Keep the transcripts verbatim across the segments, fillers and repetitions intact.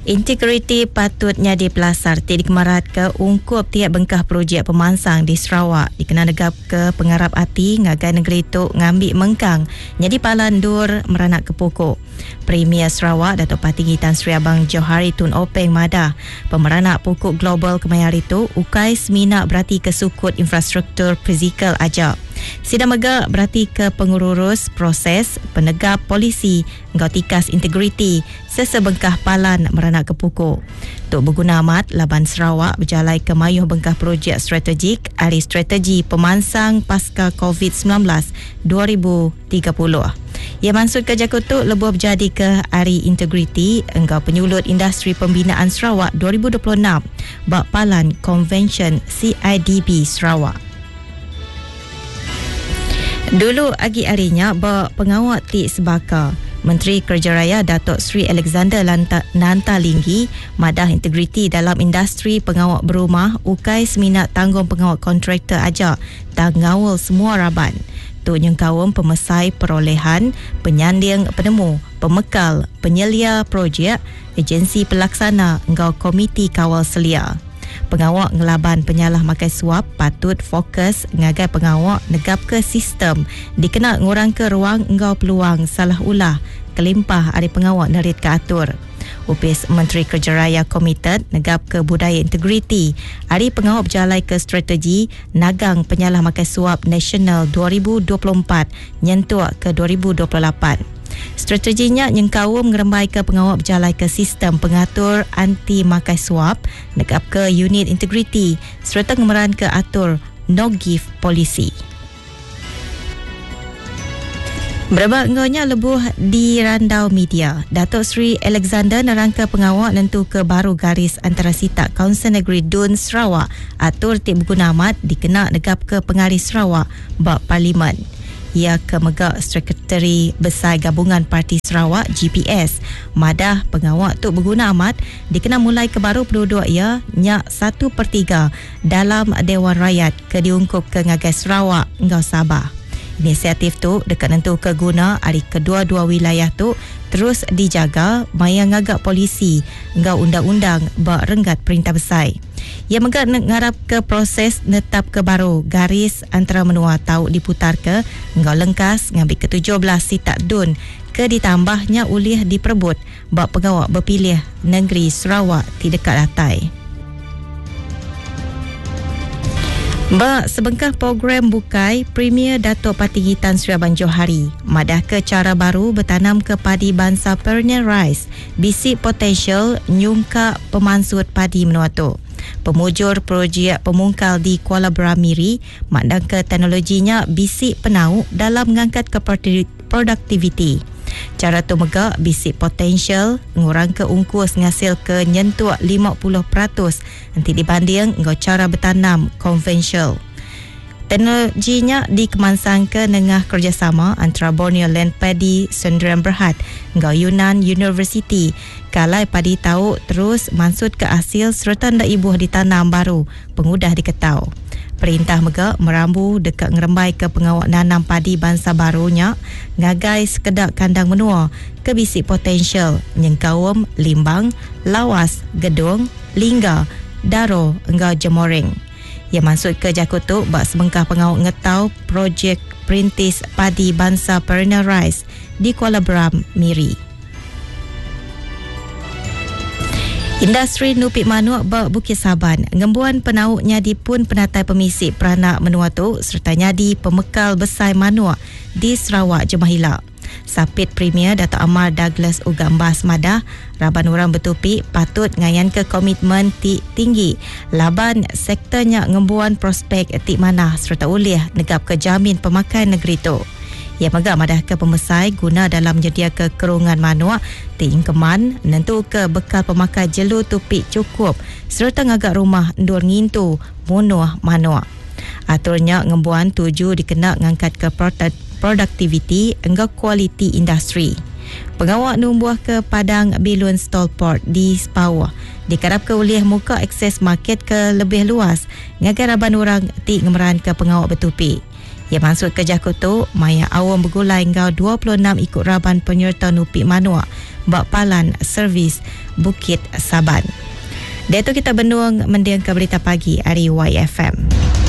Integriti patutnya dipelasar ti dikemarat ke ungkup tiap bengkah projek pemansang di Sarawak dikenal negap ke pengarap hati ngagai negeri tu ngambil mengkang jadi palan dur meranak ke pokok. Premier Sarawak Datuk Patinggi Tan Sri Abang Johari Tun Openg madah pemeranak pokok global kemayar itu ukai semina berarti ke sukut infrastruktur fizikal aja. Sidang mega berarti ke pengurus proses penegak polisi engkau tikas integriti sesebengkah palan meranak ke pokok. Tok berguna amat Laban Sarawak berjalai ke mayuh bengkah projek strategik hari strategi pemansang pasca covid sembilan belas dua ribu tiga puluh. Ia maksud ke Jakutuk lebuh berjadi ke hari integriti engkau penyulut industri pembinaan Sarawak dua ribu dua puluh enam bak palan Convention C I D B Sarawak. Dulu agi harinya bak pengawal ti sebaka Menteri Kerja Raya Datuk Sri Alexander Nantalinggi madah integriti dalam industri pengawal berumah ukai seminat tanggung pengawal kontraktor aja tangawal semua raban. Tu nyengkawam pemesai perolehan, penyanding penemu, pemekal, penyelia projek, agensi pelaksana engkau komiti kawal selia. Pengawak ngelaban penyalah makai suap patut fokus ngagai pengawak negap ke sistem dikenal ngurang ke ruang engkau peluang salah ulah kelimpah hari pengawak nerit ke atur. Upis Menteri Kerja Raya komited negap ke budaya integriti hari pengawak berjalai ke strategi nagang penyalah makai suap nasional dua ribu dua puluh empat nyentuh ke dua ribu dua puluh lapan. Strateginya nyengkawum ngerembai ke pengawal berjalai ke sistem pengatur anti makai suap negap ke unit integriti serta ngemeran ke atur no gift polisi. Berbak ngonya lebuh di randau media. Datuk Sri Alexander nerangka pengawal nentu ke baru garis antara sitak Kaunsil Negeri Dun Sarawak atur tip berguna amat dikena negap ke pengaris Sarawak bak parlimen. Ia ke megak Sekretari Besar Gabungan Parti Sarawak G P S madah pengawal tu berguna amat dikena mulai ke baru penduduk ia nyak satu per tiga dalam Dewan Rakyat ke diungkup ke ngagai Sarawak engkau Sabah. Inisiatif tu dekat nentu ke guna hari kedua-dua wilayah tu terus dijaga maya ngagak polisi engkau undang-undang bak renggat perintah besar. Ia megak ngarap ke proses netap ke baru garis antara menua tahu diputar ke engkau lengkas ngambil ke tujuh belas sitak dun ke ditambahnya ulih diperebut bak pegawai berpilih negeri Sarawak di dekat latai. Bak sebengkah program bukai Premier Datuk Patinggi Tan Sri Abang Johari madah ke cara baru bertanam ke padi bangsa perennial rice bisik potensial nyungka pemansut padi menua tu. Pemujur projek pemungkal di Kuala Beramiri madah ke teknologinya bisik penau dalam mengangkat ke produktiviti. Cara tu megak bisik potensial ngurang ke ungkus ngasil ke nyentuh lima puluh peratus nanti dibanding ngau cara bertanam konvensional. Teknologinya dikemansang ke nengah kerjasama antara Borneo Land Paddy Sdn Berhad ngau Yunnan University kalai padi tahu terus mansut ke hasil serta ndak ibuh ditanam baru pengudah diketau. Perintah megak merambu dekat ngerembai ke pengawal nanam padi bangsa barunya ngagai sekedar kandang menua ke bisik potensial nyengkawam limbang, lawas, gedung, lingga, daro engkau jemoreng. Ia maksud ke Jakutuk bak sebengkah pengawal ngetau projek perintis padi bangsa perennial rice di Kuala Beramiri. Industri nupik manuk bak Bukit Saban ngembuan penauk nyadi pun penatai pemisik peranak menua tu serta nyadi pemekal besar manuk di Sarawak Jemahila. Sapit Premier Datuk Amar Douglas Ugambas madah raban orang bertupik patut ngayan ke komitmen ti tinggi laban sektornya ngembuan prospek ti manah serta ulih negap ke jamin pemakai negeri tu. Ia megak madah ke pemesai guna dalam menyedia ke kerungan manuk ting keman nentu ke bekal pemakai jelu tupik cukup serta ngagak rumah ndur ngintu munuh manuk. Aturnya ngembuan tuju dikena ngangkat ke produktiviti engkau kualiti industri. Pengawak numbuh ke padang bilun Stallport di Sepawah dikarap ke ulih muka akses market ke lebih luas ngagai raban orang ti ngemeran ke pengawak bertupik. Ia masuk ke Jakutu, maya awam bergulai ngau dua puluh enam ikut raban penyerta Nupik Manuak, Bak Palan, Servis, Bukit Saban. Dia tu kita benung mendiang ke berita pagi hari Y F M.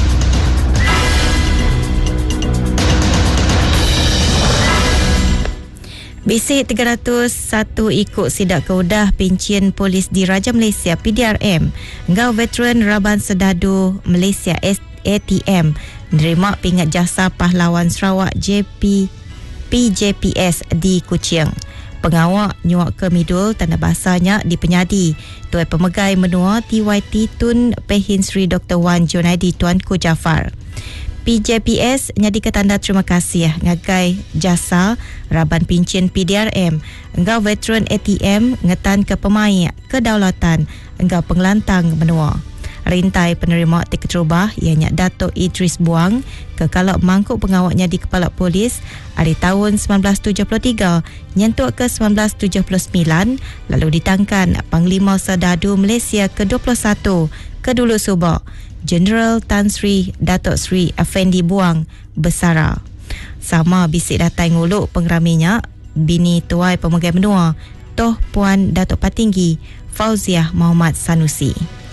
Bisik tiga ratus satu ikut sidak keudah pincian polis di Raja Malaysia P D R M. Ngau veteran Raban Sedadu Malaysia A T M menerima pingat jasa pahlawan Sarawak J P P J P S di Kuching. Pengawak nyuak ke midul tanda bahasanya di Penyadi. Tuai Pemegai Menua T Y T Tun Pehin Sri Doktor Wan Junaidi Tuanku Jafar. P J P S nyadi ke tanda terima kasih ngagai jasa Raban Pincin P D R M. Engkau veteran A T M ngetan ke pemain kedaulatan engkau pengelantang menua. Rintai penerima tiket rubah ianya Dato' Idris Buang ke kalak mangkuk pengawaknya di Kepala Polis hari tahun sembilan belas tujuh puluh tiga nyentuk ke sembilan belas tujuh puluh sembilan lalu ditangkan Panglima Sedadu Malaysia ke dua puluh satu ke Dulu Subak Jeneral Tan Sri Dato' Sri Effendi Buang Besara. Sama bisik datai nguluk pengeraminya bini tuai Pemegai Menua Toh Puan Dato' Patinggi Fauziah Muhammad Sanusi.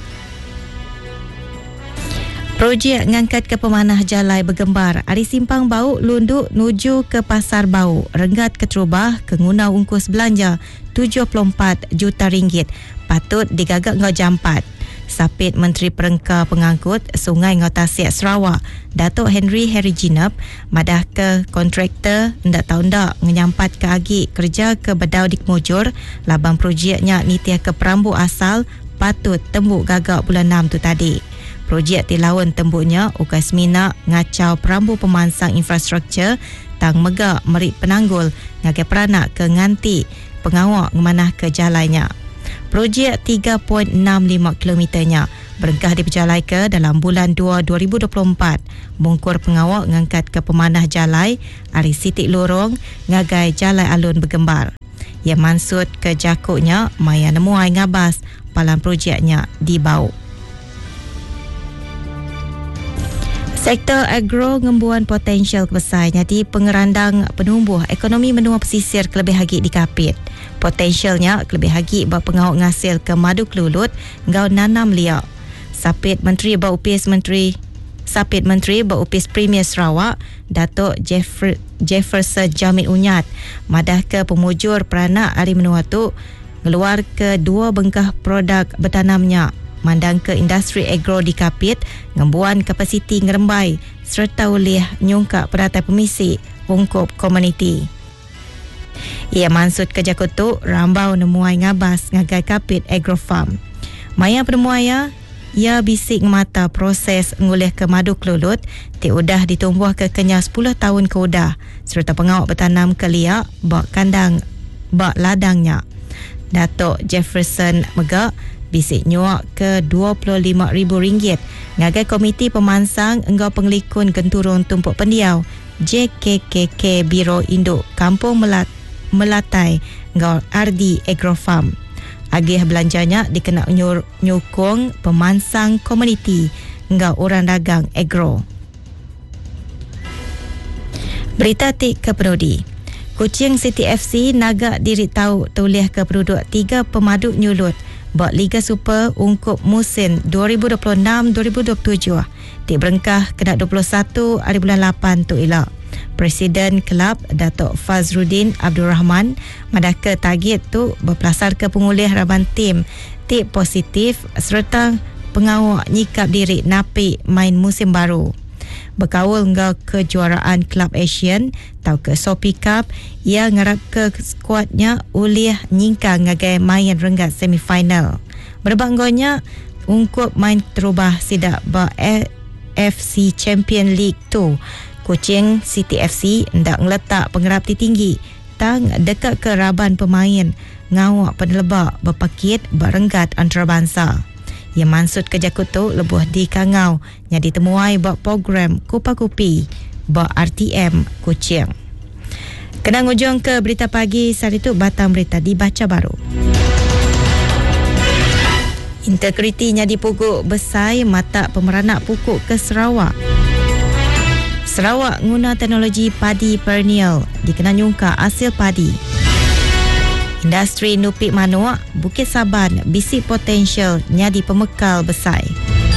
Projek ngangkat ke pemanah jalai bergembar. Ari Simpang Bau lunduk nuju ke Pasar Bau. Renggat ke Terubah ke nguna ungkus belanja tujuh puluh empat juta ringgit. Patut digagak ngau jampat. Sapit Menteri Perengka Pengangkut Sungai Ngau Tasiak Sarawak Datuk Henry Harry Jinap madah ke kontraktor ndak tahu ndak menyampat ke agi kerja ke Bedau di Kemujur labang projeknya nitiah ke Perambu asal patut tembuk gagak bulan enam tu tadi. Projek tilawan tembuknya ukas mina ngacau Perambu pemansang infrastruktur tang megak merik penanggul ngagai peranak ke nganti pengawak ngemanah ke jalannya. Projek tiga perpuluhan enam lima kilometernya berengkah diperjalai ke dalam bulan dua dua ribu dua puluh empat. Bungkur pengawak ngangkat ke pemanah jalai ari Sitik Lorong ngagai jalai alun bergembar. Ia mansut ke jakuknya maya nemuai ngabas palang projeknya di Bau. Sektor agro ngembuan potensial kebesar jadi pengerandang penumbuh ekonomi menua pesisir kelebih hagi dikapit. Potensialnya kelebih hagi buat pengawak ngasil ke madu kelulut ngau nanam liak. Sapit Menteri Baupis Menteri Sapit Menteri Baupis Premier Sarawak Datuk Jeffer, Jefferson Jamil Unyat madah ke pemujur peranak hari menua tu ngeluar ke dua bengkah produk bertanamnya mandang ke industri agro dikapit ngembuan kapasiti ngerembai serta oleh nyungkak peratai pemisi ungkup komuniti. Ia mansut ke Jakutu rambau nemuai ngabas ngagai kapit agro farm. Maya penemuaya ia bisik mata proses ngulih ke madu kelulut ti udah ditumbuh ke kenya sepuluh tahun ke udah serta pengawak bertanam ke liak bak kandang bak ladangnya. Datuk Jefferson Megak bisik nyuak ke dua puluh lima ribu ringgit ngagai komiti pemansang enggau pengelikun genturun tumpuk pendiau J K K K Biro Induk Kampung Melat, Melatai enggau R D Agro Farm. Agih belanjanya dikena nyur, nyukung pemansang komuniti enggau orang dagang agro. Berita tik ke penudi. Kuching City F C nagak diri tahu tulis ke penduduk tiga pemaduk nyulut buat Liga Super ungkup musim dua ribu dua puluh enam dua ribu dua puluh tujuh. Di berengkah kena dua puluh satu hari bulan lapan tu elak. Presiden kelab Datuk Fazruddin Abdul Rahman madah ke target tu berpelasar ke pengulih raban tim tip positif serta pengawak nyikap diri napi main musim baru. Berkawal ngau kejuaraan Club Asian tau ke Sophie Cup ia ngarap ke skuadnya ulih nyingkang ngagai main renggat semifinal. Berbanggonya ungkup main terubah sidak ba F C Champion League tu. Kuching City F C hendak ngeletak pengerap tinggi tang dekat ke raban pemain ngawak penelebak berpakit berenggat antarabangsa. Ia mansut ke Jakutu lebuh di Kangau yang ditemuai buat program Kupa-Kupi buat R T M Kuching. Kena ngujung ke berita pagi saat itu batang berita dibaca baru. Integritinya dipukuk besai mata pemeranak pukuk ke Sarawak. Sarawak guna teknologi padi perennial dikenal nyungka hasil padi. Industri nupik manuak Bukit Saban bisik potensial nyadi pemekal besar.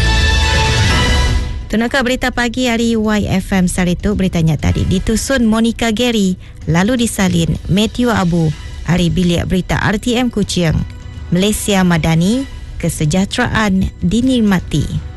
Tunakah berita pagi hari Y F M Saritu, beritanya tadi ditusun Monica Gary, lalu disalin Matthew Abu. Hari bilik berita R T M Kuching. Malaysia Madani, kesejahteraan dinikmati.